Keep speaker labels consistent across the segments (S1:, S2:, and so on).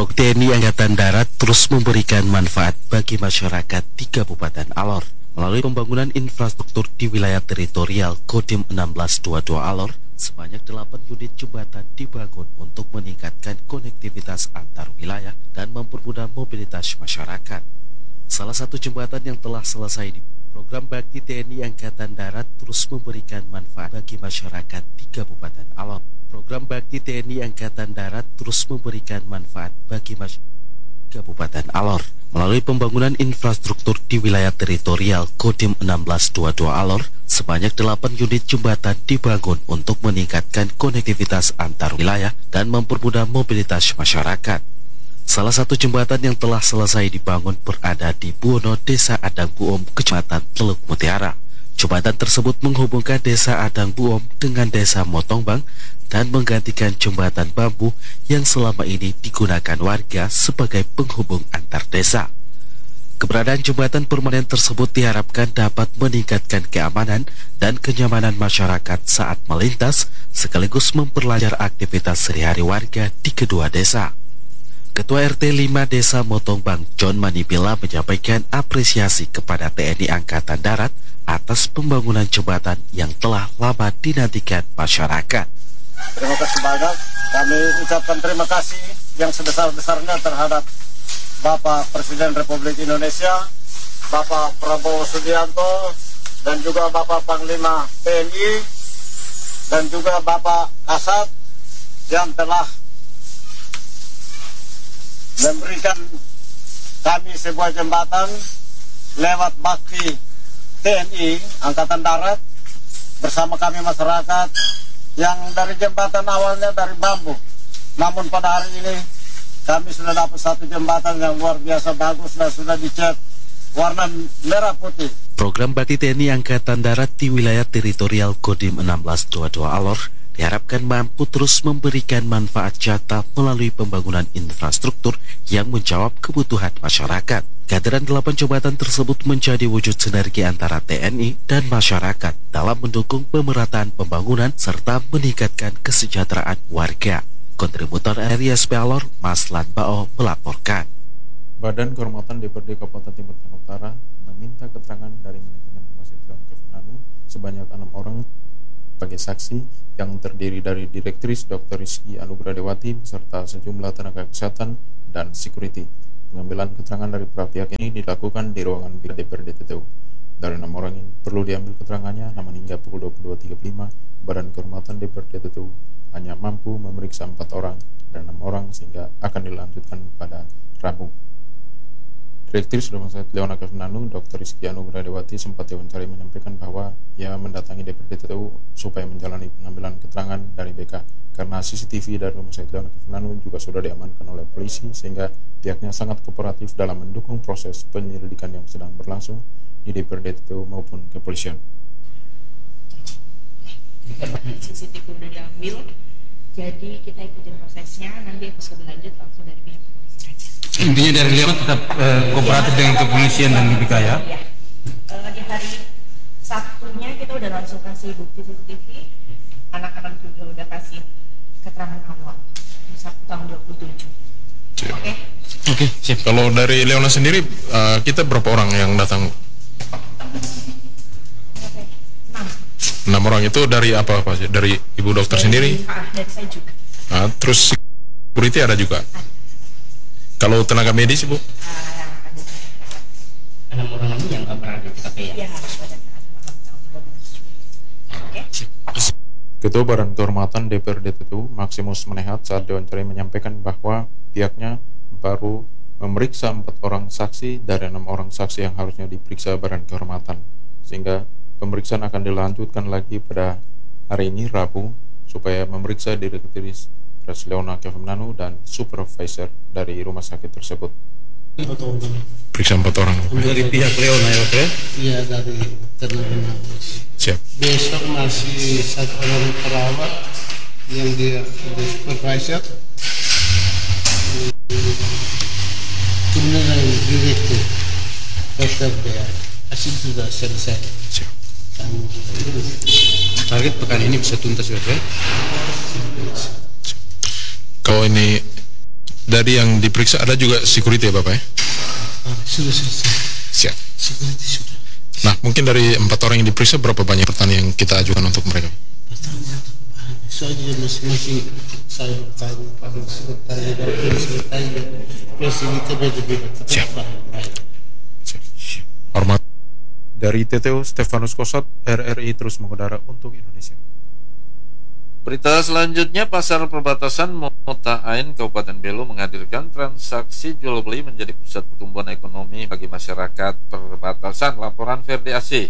S1: TNI Angkatan Darat terus memberikan manfaat bagi masyarakat di Kabupaten Alor. Melalui pembangunan infrastruktur di wilayah teritorial Kodim 1622 Alor, sebanyak 8 unit jembatan dibangun untuk meningkatkan konektivitas antar wilayah dan mempermudah mobilitas masyarakat. Salah satu jembatan yang telah selesai di program Bakti TNI Angkatan Darat terus memberikan manfaat bagi masyarakat di Kabupaten Alor. Program Bakti TNI Angkatan Darat terus memberikan manfaat bagi masyarakat Kabupaten Alor. Melalui pembangunan infrastruktur di wilayah teritorial Kodim 1622 Alor, sebanyak 8 unit jembatan dibangun untuk meningkatkan konektivitas antar wilayah dan mempermudah mobilitas masyarakat. Salah satu jembatan yang telah selesai dibangun berada di Buono, Desa Adang Buom, Kecamatan Teluk Mutiara. Jembatan tersebut menghubungkan Desa Adang Buom dengan Desa Motongbang dan menggantikan jembatan bambu yang selama ini digunakan warga sebagai penghubung antar desa. Keberadaan jembatan permanen tersebut diharapkan dapat meningkatkan keamanan dan kenyamanan masyarakat saat melintas, sekaligus memperlancar aktivitas sehari-hari warga di kedua desa. Ketua RT 5 Desa Motongbang, John Manibila, menyampaikan apresiasi kepada TNI Angkatan Darat atas pembangunan jembatan yang telah lama dinantikan masyarakat.
S2: Terima kasih banyak. Kami ucapkan terima kasih yang sebesar-besarnya terhadap Bapak Presiden Republik Indonesia, Bapak Prabowo Subianto, dan juga Bapak Panglima TNI, dan juga Bapak Kasat yang telah memberikan kami sebuah jembatan lewat bakti TNI Angkatan Darat bersama kami masyarakat yang dari jembatan awalnya dari bambu. Namun pada hari ini kami sudah dapat satu jembatan yang luar biasa bagus dan sudah dicat warna merah putih.
S1: Program Bakti TNI Angkatan Darat di wilayah teritorial Kodim 1622 Alor diharapkan mampu terus memberikan manfaat nyata melalui pembangunan infrastruktur yang menjawab kebutuhan masyarakat. Kehadiran 8 jembatan tersebut menjadi wujud sinergi antara TNI dan masyarakat dalam mendukung pemerataan pembangunan serta meningkatkan kesejahteraan warga. Kontributor RRI Alor, Maslan Bao, melaporkan.
S3: Badan Kehormatan DPRD Kabupaten Timur Tengah Utara meminta keterangan dari manajemen Rumah Sakit Leona Kevinanu sebanyak 6 orang sebagai saksi yang terdiri dari Direktris Dr. Rizky Anugrah Dewati beserta sejumlah tenaga kesehatan dan security. Pengambilan keterangan dari para pihak ini dilakukan di ruangan DPRD TTU. Dari 6 orang ini perlu diambil keterangannya, namun hingga pukul 22.35 Badan Kehormatan DPRD TTU hanya mampu memeriksa 4 orang dan 6 orang sehingga akan dilanjutkan pada Rabu. Direktris Rumah Sakit Leona Kevinanu, Dr. Rizky Anugrah Dewati sempat diwawancara menyampaikan bahwa ia mendatangi DPRD TTU supaya menjalani pengambilan keterangan dari BK karena CCTV dari Rumah Sakit Leona Kevinanu juga sudah diamankan oleh polisi sehingga pihaknya sangat kooperatif dalam mendukung proses penyelidikan yang sedang berlangsung di DPRD TTU maupun kepolisian.
S4: CCTV sudah diambil, jadi kita ikutin prosesnya, nanti harus lebih lanjut langsung dari pihak kepolisian aja.
S5: Intinya dari Leona tetap kooperatif dengan kepolisian dan BK ya?
S4: Iya. Di hari Sabtunya kita udah langsung kasih bukti CCTV, anak-anak juga udah kasih keterangan awal di Sabtu tanggal 27.
S6: Oke, siap. Kalau dari Leona sendiri, kita berapa orang yang datang? 6 orang itu dari apa sih? Dari ibu dokter sendiri?
S4: Dari saya juga.
S6: Terus security ada juga?
S4: Ada.
S6: Kalau tenaga medis, Bu?
S4: Ada
S7: 6 orang ini yang berada di TKP ya?
S4: Iya, pada saat malam. Oke.
S3: Ketua Badan Kehormatan DPRD TTU, Maximus Menehat, saat diwawancarai menyampaikan bahwa pihaknya baru memeriksa 4 orang saksi dari 6 orang saksi yang harusnya diperiksa Badan Kehormatan, sehingga pemeriksaan akan dilanjutkan lagi pada hari ini Rabu supaya memeriksa Direktris Leona Kevinanu dan supervisor dari rumah sakit tersebut.
S6: Periksa 4 orang.
S5: Dari pihak Leona ya, Pak?
S8: Iya, dari tenaga.
S6: Siap.
S8: Besok masih 1 orang perawat yang dia supervisor. Kemudian dari direktur dokter dia hasil sudah selesai.
S6: Siap.
S5: Target pekan ini bisa tuntas ya, Pak?
S6: Kalau ini Dari yang diperiksa ada juga security ya Bapak ya?
S8: Sudah selesai.
S6: Siap.
S8: Security sudah.
S6: Nah, mungkin dari 4 orang yang diperiksa berapa banyak pertanyaan yang kita ajukan untuk mereka?
S8: Pertanyaan soalnya masing-masing saya bertanya, Pak Diksi bertanya, Bapak bertanya, versi kita beda-beda.
S6: Siap. Hormat.
S3: Dari TTU Stefanus Kosat, RRI terus mengudara untuk Indonesia.
S7: Berita selanjutnya, Pasar Perbatasan Mota Ain Kabupaten Belu menghadirkan transaksi jual beli menjadi pusat pertumbuhan ekonomi bagi masyarakat perbatasan. Laporan Ferdi Asih.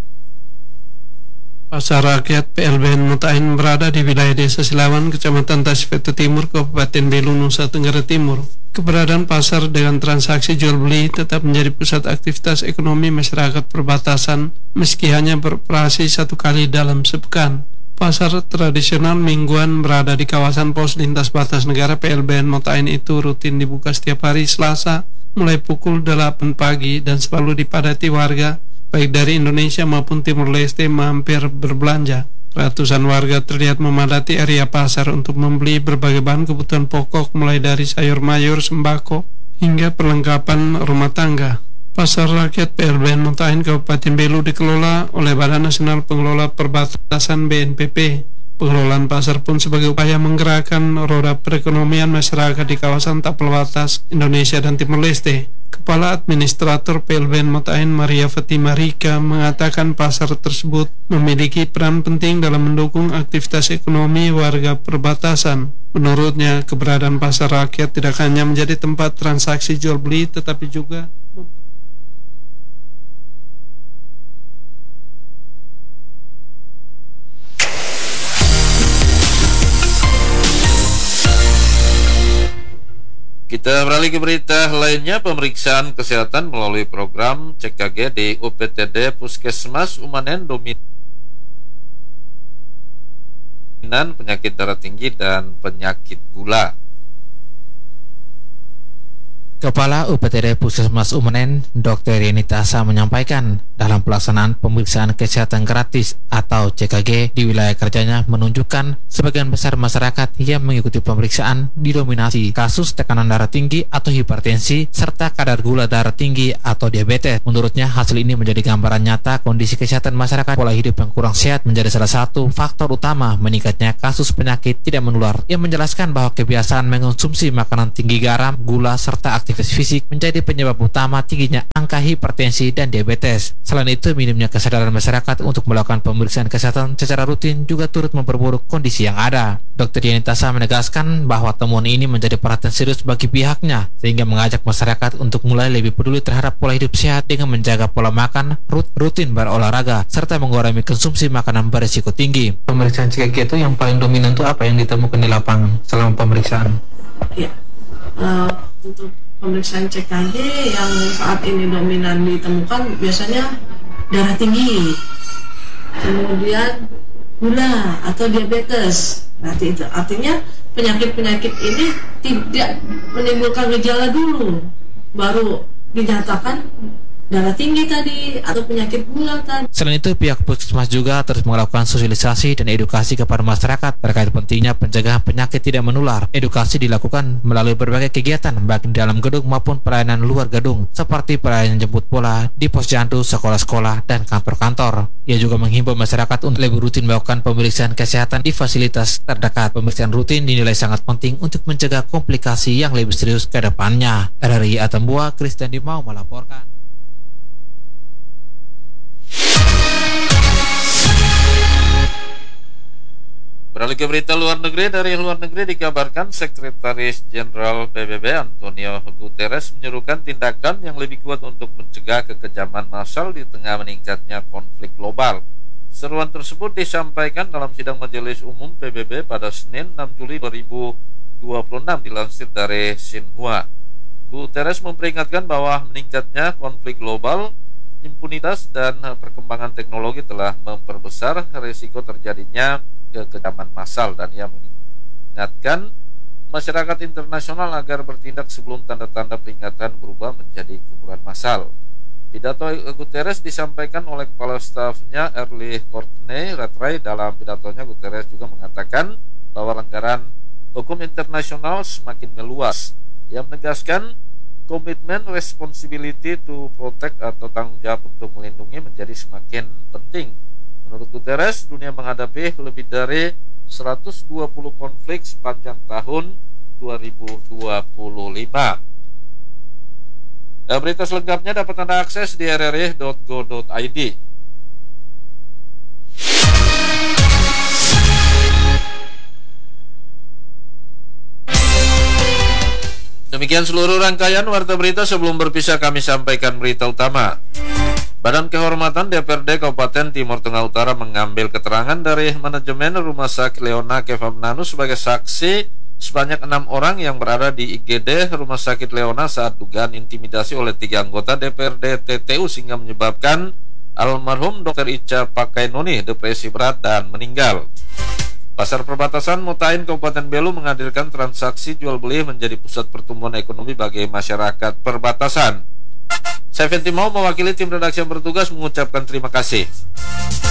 S9: Pasar rakyat PLBN Mota Ain berada di wilayah Desa Silawan, Kecamatan Tasifete Timur, Kabupaten Belu, Nusa Tenggara Timur. Keberadaan pasar dengan transaksi jual beli tetap menjadi pusat aktivitas ekonomi masyarakat perbatasan meski hanya beroperasi 1 kali dalam sepekan. Pasar tradisional mingguan berada di kawasan pos lintas batas negara PLBN Mota Ain itu rutin dibuka setiap hari Selasa mulai pukul 8 pagi dan selalu dipadati warga baik dari Indonesia maupun Timur Leste mampir berbelanja. Ratusan warga terlihat memadati area pasar untuk membeli berbagai bahan kebutuhan pokok mulai dari sayur mayur, sembako hingga perlengkapan rumah tangga. Pasar rakyat PLBN Mota Ain Kabupaten Belu dikelola oleh Badan Nasional Pengelola Perbatasan BNPB. Pengelolaan pasar pun sebagai upaya menggerakkan roda perekonomian masyarakat di kawasan tapal batas Indonesia dan Timor Leste. Kepala Administrator PLBN Mota Ain Maria Fatima Rika mengatakan pasar tersebut memiliki peran penting dalam mendukung aktivitas ekonomi warga perbatasan. Menurutnya, keberadaan pasar rakyat tidak hanya menjadi tempat transaksi jual beli tetapi juga
S7: Kita beralih ke berita lainnya. Pemeriksaan kesehatan melalui program CKG di UPTD Puskesmas Umanen dominan penyakit darah tinggi dan penyakit gula.
S5: Kepala UPTD Puskesmas Umanen, Dr. Yeni Tasa menyampaikan dalam pelaksanaan pemeriksaan kesehatan gratis atau CKG di wilayah kerjanya menunjukkan sebagian besar masyarakat yang mengikuti pemeriksaan didominasi kasus tekanan darah tinggi atau hipertensi serta kadar gula darah tinggi atau diabetes. Menurutnya, hasil ini menjadi gambaran nyata kondisi kesehatan masyarakat. Pola hidup yang kurang sehat menjadi salah satu faktor utama meningkatnya kasus penyakit tidak menular. Ia menjelaskan bahwa kebiasaan mengonsumsi makanan tinggi garam, gula, serta aktivitas fisik menjadi penyebab utama tingginya angka hipertensi dan diabetes. Selain itu, minimnya kesadaran masyarakat untuk melakukan pemeriksaan kesehatan secara rutin juga turut memperburuk kondisi yang ada. Dr. Yeni Tasa menegaskan bahwa temuan ini menjadi perhatian serius bagi pihaknya, sehingga mengajak masyarakat untuk mulai lebih peduli terhadap pola hidup sehat dengan menjaga pola makan, rutin berolahraga, serta mengurangi konsumsi makanan berisiko tinggi. Pemeriksaan CKG itu yang paling dominan itu apa yang ditemukan di lapangan selama pemeriksaan?
S10: Ya, untuk pemeriksaan CKG yang saat ini dominan ditemukan biasanya darah tinggi, kemudian gula atau diabetes. Nanti itu artinya penyakit-penyakit ini tidak menimbulkan gejala dulu, baru dinyatakan darah tinggi tadi atau penyakit gula tadi.
S5: Selain itu, pihak puskesmas juga terus melakukan sosialisasi dan edukasi kepada masyarakat terkait pentingnya pencegahan penyakit tidak menular. Edukasi dilakukan melalui berbagai kegiatan baik di dalam gedung maupun pelayanan luar gedung, seperti pelayanan jemput bola di posyandu, sekolah-sekolah, dan kantor-kantor. Ia juga menghimbau masyarakat untuk lebih rutin melakukan pemeriksaan kesehatan di fasilitas terdekat. Pemeriksaan rutin dinilai sangat penting untuk mencegah komplikasi yang lebih serius ke depannya. RRI Atambua, Christian Dimau melaporkan.
S7: Beralih ke berita luar negeri. Dari luar negeri dikabarkan Sekretaris Jenderal PBB Antonio Guterres menyerukan tindakan yang lebih kuat untuk mencegah kekejaman massal di tengah meningkatnya konflik global. Seruan tersebut disampaikan dalam sidang Majelis Umum PBB pada Senin 6 Juli 2026 dilansir dari Xinhua. Guterres memperingatkan bahwa meningkatnya konflik global, impunitas, dan perkembangan teknologi telah memperbesar risiko terjadinya kekejaman massal, dan ia mengingatkan masyarakat internasional agar bertindak sebelum tanda-tanda peringatan berubah menjadi kuburan massal. Pidato Guterres disampaikan oleh Kepala Stafnya Early Courtney Rattray. Dalam pidatonya, Guterres juga mengatakan bahwa pelanggaran hukum internasional semakin meluas yang menegaskan komitmen responsibility to protect atau tanggung jawab untuk melindungi menjadi semakin penting. Menurut Guterres, dunia menghadapi lebih dari 120 konflik sepanjang tahun 2025. Berita selengkapnya dapat Anda akses di rri.go.id. Demikian seluruh rangkaian warta berita. Sebelum berpisah kami sampaikan berita utama. Badan Kehormatan DPRD Kabupaten Timur Tengah Utara mengambil keterangan dari manajemen Rumah Sakit Leona Kefamnanu sebagai saksi sebanyak 6 orang yang berada di IGD Rumah Sakit Leona saat dugaan intimidasi oleh 3 anggota DPRD TTU sehingga menyebabkan almarhum Dr. Ica Pakainoni depresi berat dan meninggal. Pasar perbatasan Motain Kabupaten Belu menghadirkan transaksi jual beli menjadi pusat pertumbuhan ekonomi bagi masyarakat perbatasan. Saya Fentimau mewakili tim redaksi yang bertugas mengucapkan terima kasih.